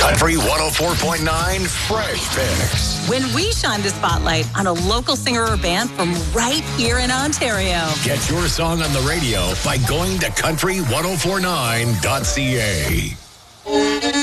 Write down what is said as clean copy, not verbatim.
Country 104.9 Fresh Picks. When we shine the spotlight on a local singer or band from right here in Ontario. Get your song on the radio by going to country1049.ca.